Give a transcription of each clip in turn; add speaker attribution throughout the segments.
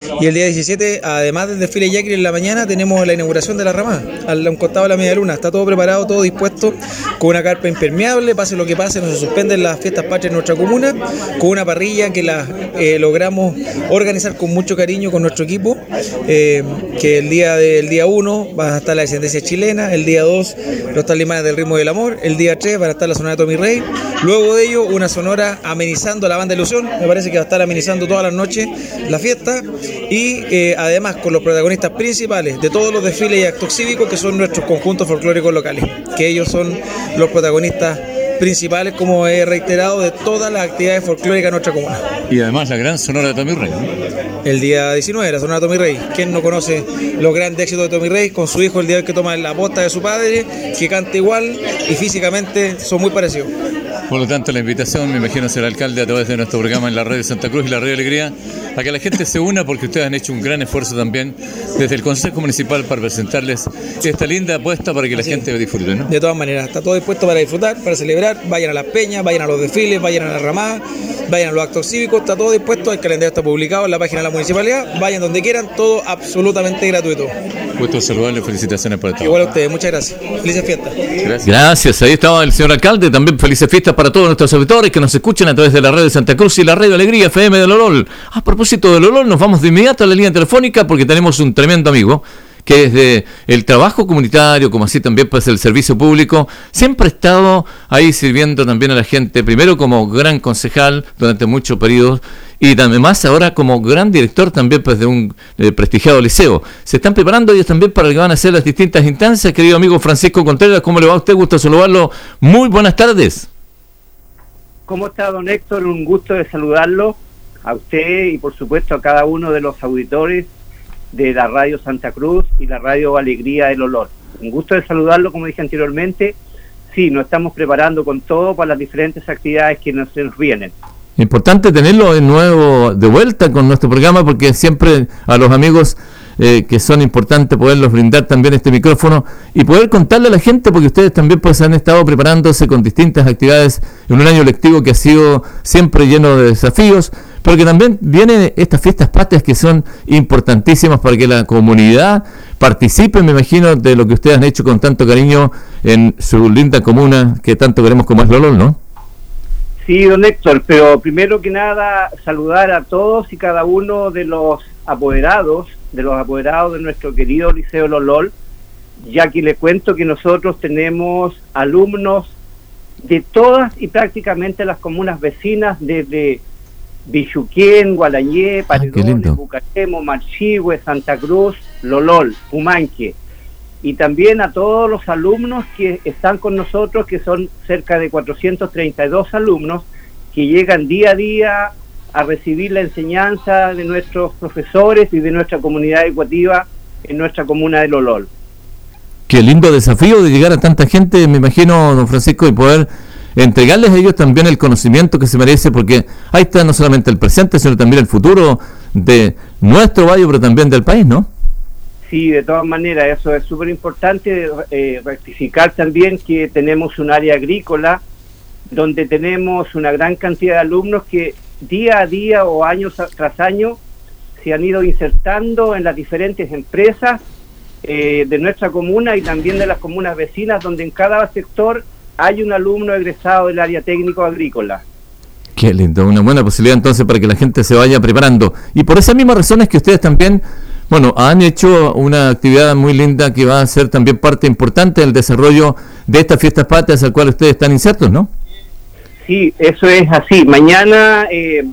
Speaker 1: Y el día 17, además del desfile Yaqui en la mañana, tenemos la inauguración de la ramada, a un costado de la media luna. Está todo preparado, todo dispuesto, con una carpa impermeable, pase lo que pase, no se suspenden las fiestas patrias en nuestra comuna, con una parrilla que la logramos organizar con mucho cariño con nuestro equipo, que el día 1 va a estar la descendencia chilena, el día 2 los talimanes del ritmo del amor, el día 3 va a estar la sonora de Tommy Rey, luego de ello una sonora amenizando la banda Ilusión, me parece que va a estar amenizando todas las noches la fiesta, y además con los protagonistas principales de todos los desfiles y actos cívicos, que son nuestros conjuntos folclóricos locales, que ellos son los protagonistas principales, como he reiterado, de todas las actividades folclóricas de nuestra comuna.
Speaker 2: Y además la gran sonora de Tommy Rey, ¿no?
Speaker 1: El día 19, la sonora de Tommy Rey. ¿Quién no conoce los grandes éxitos de Tommy Rey? Con su hijo, el día que toma la posta de su padre, que canta igual y físicamente son muy parecidos.
Speaker 2: Por lo tanto, la invitación, me imagino, será alcalde a través de nuestro programa en la radio Santa Cruz y la radio Alegría, a que la gente se una, porque ustedes han hecho un gran esfuerzo también desde el Consejo Municipal para presentarles esta linda apuesta para que la gente disfrute, ¿no?
Speaker 1: De todas maneras, está todo dispuesto para disfrutar, para celebrar. Vayan a las peñas, vayan a los desfiles, vayan a la ramada, vayan a los actos cívicos, está todo dispuesto, el calendario está publicado en la página de la municipalidad, vayan donde quieran, todo absolutamente gratuito.
Speaker 2: Puesto saludarles, felicitaciones por esto.
Speaker 1: Igual a ustedes, muchas gracias. Felices fiestas.
Speaker 2: Gracias, ahí estaba el señor alcalde, también felices fiestas para todos nuestros auditores que nos escuchan a través de la radio de Santa Cruz y la radio Alegría FM del Olol. A propósito del Olol, nos vamos de inmediato a la línea telefónica porque tenemos un tremendo amigo que desde el trabajo comunitario, como así también pues el servicio público, siempre ha estado ahí sirviendo también a la gente, primero como gran concejal durante muchos periodos y también más ahora como gran director también pues de un prestigiado liceo. Se están preparando ellos también para lo que van a hacer las distintas instancias. Querido amigo Francisco Contreras, ¿cómo le va a usted? Gusto saludarlo. Muy buenas tardes.
Speaker 3: ¿Cómo está, don Héctor? Un gusto de saludarlo a usted y por supuesto a cada uno de los auditores de la radio Santa Cruz y la radio Alegría del Olor. Un gusto de saludarlo, como dije anteriormente. Sí, nos estamos preparando con todo para las diferentes actividades que nos vienen.
Speaker 2: Importante tenerlo de nuevo de vuelta con nuestro programa, porque siempre a los amigos que son importantes poderlos brindar también este micrófono y poder contarle a la gente, porque ustedes también pues han estado preparándose con distintas actividades en un año lectivo que ha sido siempre lleno de desafíos, pero que también vienen estas fiestas patrias que son importantísimas para que la comunidad participe, me imagino, de lo que ustedes han hecho con tanto cariño en su linda comuna que tanto queremos como es Lolol, ¿no?
Speaker 3: Sí, don Héctor, pero primero que nada saludar a todos y cada uno de los apoderados de nuestro querido Liceo Lolol, ya que les cuento que nosotros tenemos alumnos de todas y prácticamente las comunas vecinas, desde Villuquén, Gualañé, Paredones, Bucatemo, Marchihue, Santa Cruz, Lolol, Pumanque, y también a todos los alumnos que están con nosotros, que son cerca de 432 alumnos, que llegan día a día a recibir la enseñanza de nuestros profesores y de nuestra comunidad educativa en nuestra comuna de Lolol.
Speaker 2: Qué lindo desafío de llegar a tanta gente, me imagino, don Francisco, y poder entregarles a ellos también el conocimiento que se merece, porque ahí está no solamente el presente, sino también el futuro de nuestro valle, pero también del país, ¿no?
Speaker 3: Sí, de todas maneras, eso es súper importante, rectificar también que tenemos un área agrícola donde tenemos una gran cantidad de alumnos que día a día o año tras año se han ido insertando en las diferentes empresas de nuestra comuna y también de las comunas vecinas, donde en cada sector hay un alumno egresado del área técnico agrícola.
Speaker 2: Qué lindo, una buena posibilidad entonces para que la gente se vaya preparando. Y por esa misma razón es que ustedes también, bueno, han hecho una actividad muy linda que va a ser también parte importante del desarrollo de estas fiestas patrias al cual ustedes están insertos, ¿no?
Speaker 3: Sí, eso es así. Mañana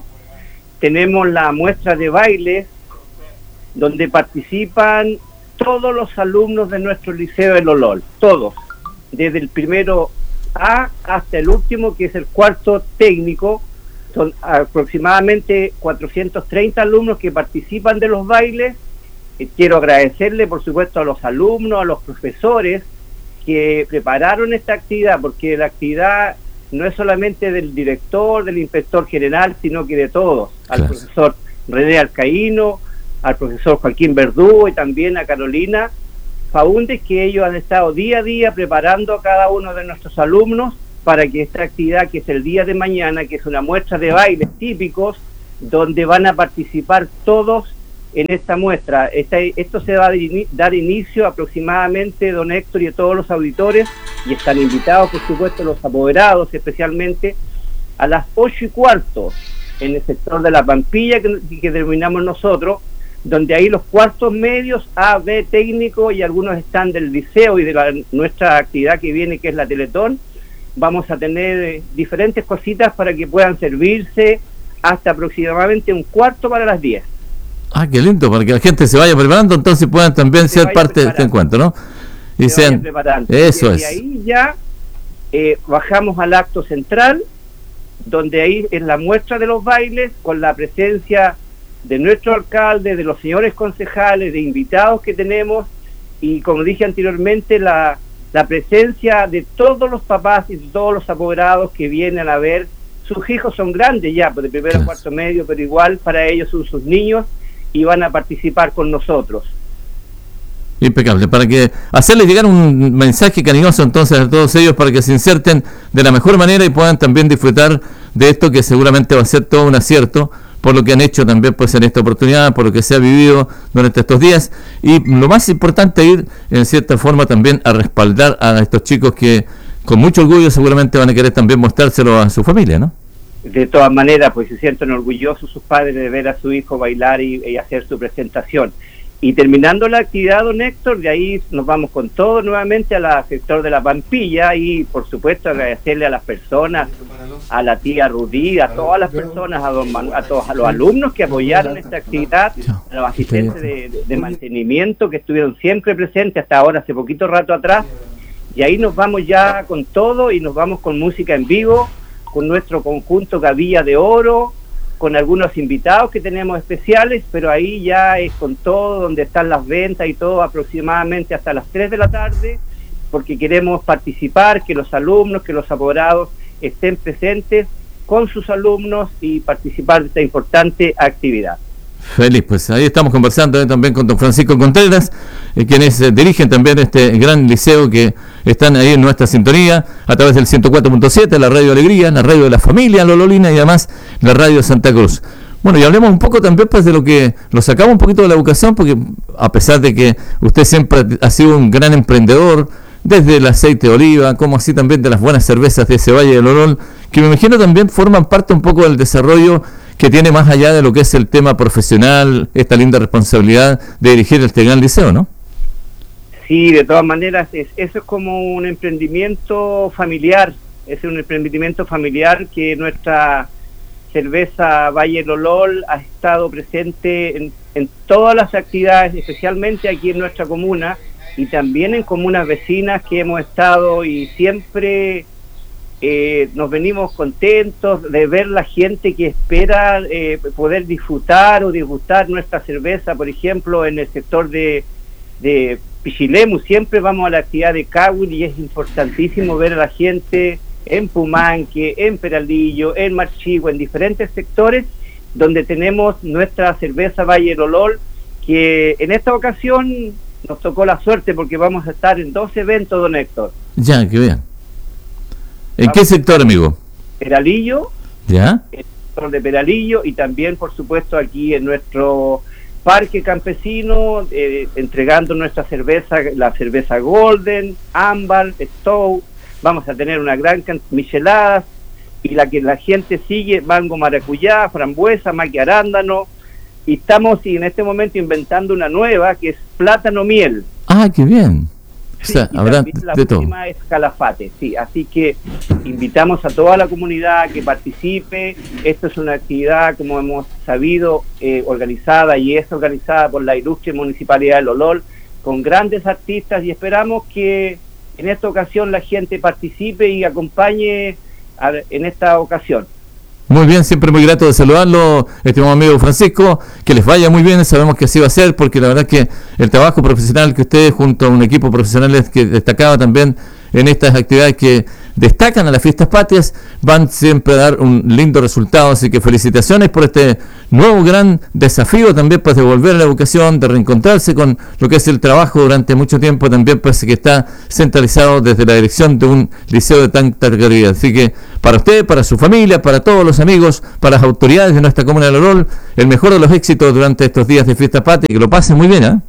Speaker 3: tenemos la muestra de baile donde participan todos los alumnos de nuestro liceo de Lolol, todos, desde el primero A hasta el último, que es el cuarto técnico. Son aproximadamente 430 alumnos que participan de los bailes. Quiero agradecerle, por supuesto, a los alumnos, a los profesores que prepararon esta actividad, porque la actividad no es solamente del director, del inspector general, sino que de todos, al profesor René Alcaíno, al profesor Joaquín Verdugo y también a Carolina Faúndez, que ellos han estado día a día preparando a cada uno de nuestros alumnos para que esta actividad, que es el día de mañana, que es una muestra de bailes típicos, donde van a participar todos en esta muestra. Esto se va a dar inicio aproximadamente, don Héctor y a todos los auditores, y están invitados, por supuesto, los apoderados, especialmente a las 8:15 en el sector de la Pampilla que terminamos nosotros, donde ahí los cuartos medios, A, B, técnico, y algunos están del liceo y de nuestra actividad que viene, que es la Teletón. Vamos a tener diferentes cositas para que puedan servirse hasta aproximadamente 9:15 para las 10.
Speaker 2: Ah, qué lindo, para que la gente se vaya preparando, entonces puedan también ser parte de este encuentro, ¿no? Y sean preparando. Eso es.
Speaker 3: Y ahí ya bajamos al acto central, donde ahí es la muestra de los bailes, con la presencia de nuestro alcalde, de los señores concejales, de invitados que tenemos, y como dije anteriormente, la presencia de todos los papás y de todos los apoderados que vienen a ver. Sus hijos son grandes ya, pues de primero a cuarto medio, pero igual para ellos son sus niños y van a participar con nosotros.
Speaker 2: Impecable, para que hacerles llegar un mensaje cariñoso entonces a todos ellos para que se inserten de la mejor manera y puedan también disfrutar de esto, que seguramente va a ser todo un acierto por lo que han hecho también pues en esta oportunidad, por lo que se ha vivido durante estos días, y lo más importante, ir en cierta forma también a respaldar a estos chicos que con mucho orgullo seguramente van a querer también mostrárselo a su familia, ¿no?
Speaker 3: De todas maneras, pues se sienten orgullosos sus padres de ver a su hijo bailar y hacer su presentación. Y terminando la actividad, don Héctor, de ahí nos vamos con todo nuevamente al sector de la Pampilla, y por supuesto agradecerle a las personas, a la tía Rudí, a todas las personas, a todos, a los alumnos que apoyaron esta actividad, a los asistentes de mantenimiento que estuvieron siempre presentes hasta ahora, hace poquito rato atrás. Y ahí nos vamos ya con todo, y nos vamos con música en vivo, con nuestro conjunto Gavilla de Oro, con algunos invitados que tenemos especiales, pero ahí ya es con todo, donde están las ventas y todo, aproximadamente hasta las 3 de la tarde, porque queremos participar, que los alumnos, que los apoderados estén presentes con sus alumnos y participar de esta importante actividad.
Speaker 2: Feliz, pues ahí estamos conversando también con don Francisco Contreras, quienes dirigen también este gran liceo, que están ahí en nuestra sintonía a través del 104.7, la Radio Alegría, la radio de la familia Lololina, y además la Radio Santa Cruz. Bueno, y hablemos un poco también pues de lo que lo sacamos un poquito de la educación, porque a pesar de que usted siempre ha sido un gran emprendedor, desde el aceite de oliva, como así también de las buenas cervezas de ese Valle del Olol, que me imagino también forman parte un poco del desarrollo que tiene más allá de lo que es el tema profesional, esta linda responsabilidad de dirigir este gran liceo, ¿no?
Speaker 3: Sí, de todas maneras, eso es como un emprendimiento familiar, que nuestra cerveza Valle del Olol ha estado presente en todas las actividades, especialmente aquí en nuestra comuna, y también en comunas vecinas que hemos estado, y siempre nos venimos contentos de ver la gente que espera poder disfrutar o disgustar nuestra cerveza. Por ejemplo, en el sector de Pichilemu siempre vamos a la actividad de Cahuil, y es importantísimo ver a la gente en Pumanque, en Peralillo, en Marchigua, en diferentes sectores donde tenemos nuestra cerveza Valle del Olol, que en esta ocasión nos tocó la suerte porque vamos a estar en 2 eventos, don Héctor.
Speaker 2: Ya, que vean. ¿En qué sector, amigo?
Speaker 3: Peralillo,
Speaker 2: ¿ya?
Speaker 3: El sector de Peralillo, y también, por supuesto, aquí en nuestro parque campesino, entregando nuestra cerveza, la cerveza Golden, Ámbar, Stowe. Vamos a tener una gran micheladas, y la que la gente sigue, mango maracuyá, frambuesa, maqui arándano, y estamos en este momento inventando una nueva, que es plátano miel.
Speaker 2: Ah, qué bien.
Speaker 3: Sí,
Speaker 2: o sea, habrá
Speaker 3: la
Speaker 2: de todo.
Speaker 3: última es calafate, sí, así que invitamos a toda la comunidad que participe. Esto es una actividad, como hemos sabido, organizada, y es organizada por la ilustre Municipalidad del Olol, con grandes artistas, y esperamos que en esta ocasión la gente participe y acompañe en esta ocasión.
Speaker 2: Muy bien, siempre muy grato de saludarlo, estimado amigo Francisco, que les vaya muy bien, sabemos que así va a ser, porque la verdad que el trabajo profesional que ustedes junto a un equipo profesional que destacaba también en estas actividades, que destacan a las fiestas patrias van siempre a dar un lindo resultado. Así que felicitaciones por este nuevo gran desafío también, pues de volver a la educación, de reencontrarse con lo que es el trabajo durante mucho tiempo, también pues que está centralizado desde la dirección de un liceo de tanta calidad. Así que para usted, para su familia, para todos los amigos, para las autoridades de nuestra comuna de Lorol, el mejor de los éxitos durante estos días de fiesta patria, que lo pasen muy bien, ¿eh?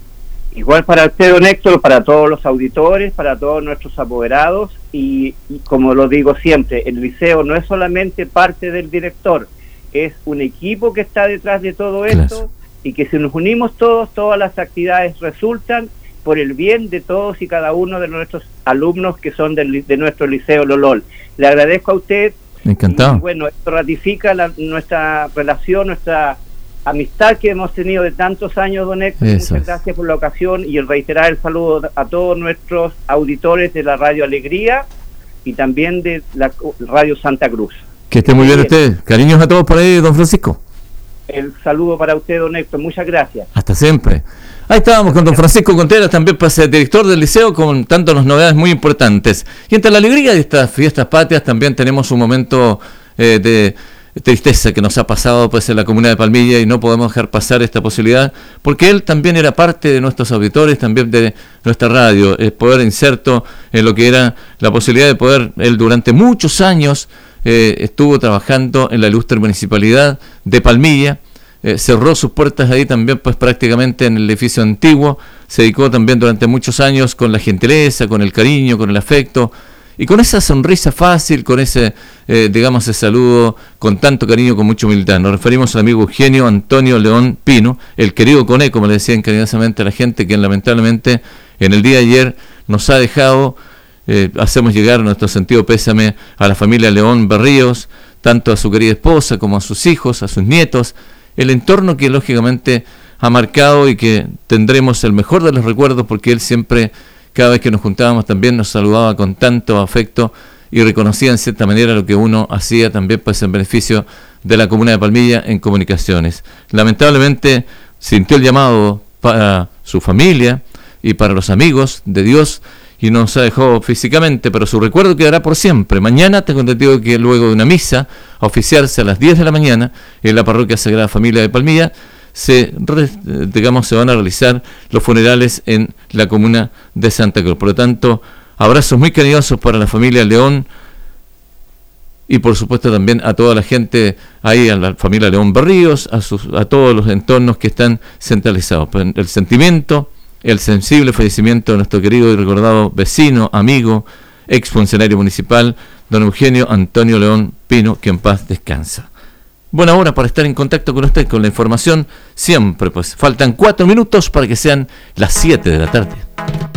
Speaker 3: Igual para usted, don Héctor, para todos los auditores, para todos nuestros apoderados, y como lo digo siempre, el liceo no es solamente parte del director, es un equipo que está detrás de todo esto, y que si nos unimos todos, todas las actividades resultan por el bien de todos y cada uno de nuestros alumnos que son de nuestro liceo Lolol. Le agradezco a usted.
Speaker 2: Encantado.
Speaker 3: Y bueno, esto ratifica nuestra relación, nuestra amistad que hemos tenido de tantos años, don Héctor. Muchas gracias por la ocasión y el reiterar el saludo a todos nuestros auditores de la Radio Alegría y también de la Radio Santa Cruz.
Speaker 2: Que esté muy bien usted. Cariños a todos por ahí, don Francisco.
Speaker 3: El saludo para usted, don Héctor. Muchas gracias.
Speaker 2: Hasta siempre. Ahí estábamos con don Francisco Contreras, también pues, director del liceo, con tantas novedades muy importantes. Y entre la alegría de estas fiestas patrias también tenemos un momento de tristeza que nos ha pasado pues en la comuna de Palmilla, y no podemos dejar pasar esta posibilidad, porque él también era parte de nuestros auditores, también de nuestra radio, el poder inserto en lo que era la posibilidad de poder, él durante muchos años estuvo trabajando en la ilustre municipalidad de Palmilla. Cerró sus puertas ahí también pues prácticamente en el edificio antiguo, se dedicó también durante muchos años con la gentileza, con el cariño, con el afecto y con esa sonrisa fácil, con ese digamos ese saludo con tanto cariño, con mucha humildad. Nos referimos al amigo Eugenio Antonio León Pino, el querido Coné, como le decían cariñosamente a la gente, que lamentablemente en el día de ayer nos ha dejado. Hacemos llegar nuestro sentido pésame a la familia León Berríos, tanto a su querida esposa como a sus hijos, a sus nietos, el entorno que lógicamente ha marcado y que tendremos el mejor de los recuerdos, porque él siempre, cada vez que nos juntábamos también nos saludaba con tanto afecto y reconocía en cierta manera lo que uno hacía también pues en beneficio de la comuna de Palmilla en comunicaciones. Lamentablemente sintió el llamado para su familia y para los amigos de Dios y nos ha dejado físicamente, pero su recuerdo quedará por siempre. Mañana tengo entendido que luego de una misa a oficiarse a las 10 de la mañana en la parroquia Sagrada Familia de Palmilla se van a realizar los funerales en la comuna de Santa Cruz. Por lo tanto, abrazos muy cariñosos para la familia León y por supuesto también a toda la gente ahí, a la familia León Berríos, a todos los entornos que están centralizados. El sentimiento, el sensible fallecimiento de nuestro querido y recordado vecino, amigo, ex funcionario municipal, don Eugenio Antonio León Pino, que en paz descansa. Buena hora para estar en contacto con usted, con la información siempre, pues faltan 4 minutos para que sean las 7 de la tarde.